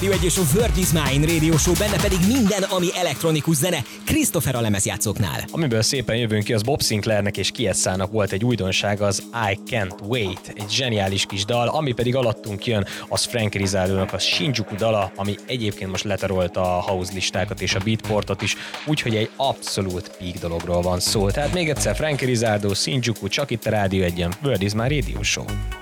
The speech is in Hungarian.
Rádió 1 és a Word is Mine Radio Show, benne pedig minden, ami elektronikus zene, Christopher a lemezjátszóknál. Amiből szépen jövünk ki, az Bob Sinclairnek és Kiesszának volt egy újdonság, az I Can't Wait, egy zseniális kis dal, ami pedig alattunk jön, az Frankie Rizardo-nak a Shinjuku dala, ami egyébként most letarolta a house listákat és a beatportot is, úgyhogy egy abszolút peak dologról van szó. Tehát még egyszer Frankie Rizardo, Shinjuku, csak itt a Rádió 1-en, Word is Mine Radio Show.